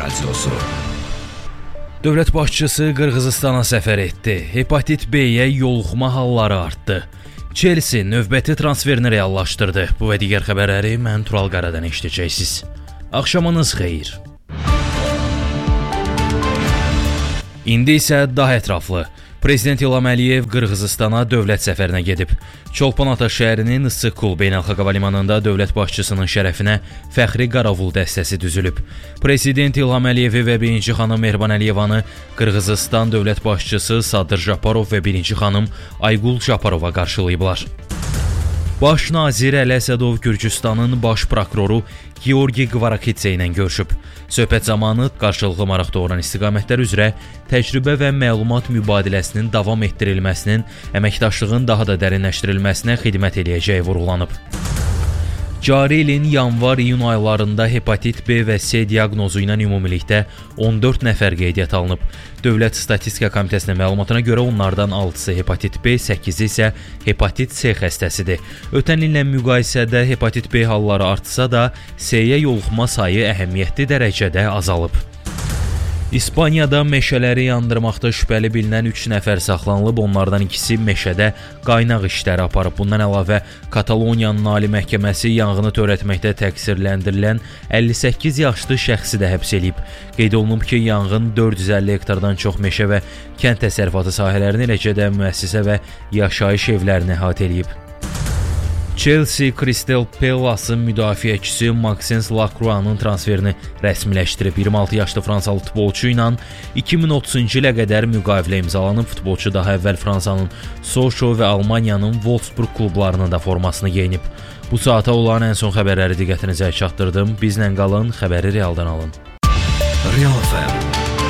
radiosu. Dövlət başçısı Qırğızıstana səfər etdi. Hepatit B-yə yoluxma halları artdı. Chelsea növbəti transferini reallaşdırdı. Bu və digər xəbərləri mən Tural Qaradan eşidəcəksiniz. Axşamınız xeyir. İndi isə daha ətraflı. Prezident İlham Əliyev Qırğızıstana dövlət səfərinə gedib. Çolpan-Ata şəhərinin Issık-Kul beynəlxalq hava limanında dövlət başçısının şərəfinə fəxri qaravul dəstəsi düzülüb. Prezident İlham Əliyevi və birinci xanım Mehriban Əliyevanı Qırğızıstan dövlət başçısı Sadır Japarov və birinci xanım Aygul Japarova qarşılayıblar. Baş nazir Əli Əsədov Gürcüstanın baş prokuroru Georgi Qvarakidze ilə görüşüb. Söhbət zamanı qarşılıqlı maraq doğuran istiqamətlər üzrə təcrübə və məlumat mübadiləsinin davam etdirilməsinin, əməkdaşlığın daha da dərinləşdirilməsinə xidmət eləyəcəyi vurğulanıb. Cari ilin yanvar-iyun aylarında hepatit B və C diaqnozu ilə ümumilikdə 14 nəfər qeydiyyata alınıb. Dövlət Statistika Komitəsinin məlumatına görə onlardan 6-sı hepatit B, 8-i isə hepatit C xəstəsidir. Ötən illə müqayisədə hepatit B halları artsa da, C-yə yoluxma sayı əhəmiyyətli dərəcədə azalıb. İspaniyada meşələri yandırmaqda şübhəli bilinən 3 nəfər saxlanılıb, onlardan ikisi meşədə qaynaq işləri aparıb. Bundan əlavə, Kataloniyanın Ali Məhkəməsi yanğını törətməkdə təqsirləndirilən 58 yaşlı şəxsi də həbs edib. Qeyd olunub ki, yanğın 450 hektardan çox meşə və kənd təsərrüfatı sahələrini, eləcə də müəssisə və yaşayış evlərini əhatə edib. Chelsea Crystal Palace'ın müdafiəçisi Maxence Lacroix'ın transferini rəsmiləşdirib. 26 yaşlı Fransalı futbolçu ilə 2030-cu ilə qədər müqavilə imzalanıb. Futbolçu daha əvvəl Fransanın Sochaux və Almaniyanın Wolfsburg klublarının da formasını geyinib. Bu saata olan ən son xəbərləri diqqətinizə çatdırdım. Bizlə qalın, xəbəri realdan alın. Real FM